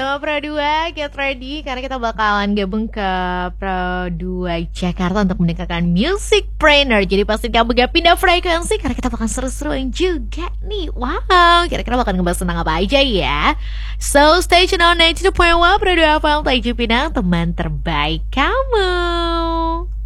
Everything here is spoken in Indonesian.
Pro 2, get ready karena kita bakalan gabung ke Pro 2 Jakarta untuk mendengarkan Music Brainer. Jadi pasti kamu gak pindah frekuensi karena kita bakal seru-seruin juga nih. Wow, kira-kira bakal ngebahas tentang apa aja ya. So stay tune on 92.1 Pro 2 FM TJ Pinang, teman terbaik kamu.